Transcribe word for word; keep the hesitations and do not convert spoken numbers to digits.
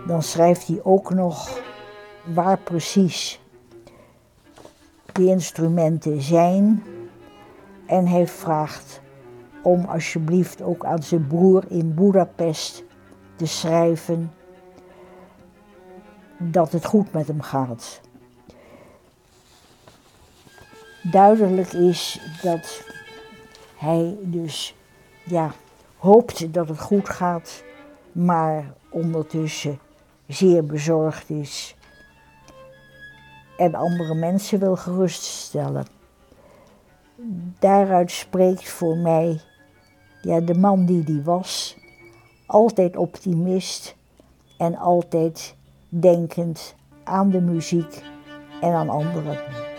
dan schrijft hij ook nog waar precies de instrumenten zijn. En hij vraagt om alsjeblieft ook aan zijn broer in Budapest te schrijven dat het goed met hem gaat. Duidelijk is dat hij dus ja, hoopt dat het goed gaat, maar ondertussen zeer bezorgd is en andere mensen wil geruststellen. Daaruit spreekt voor mij ja, de man die die was, altijd optimist en altijd denkend aan de muziek en aan anderen.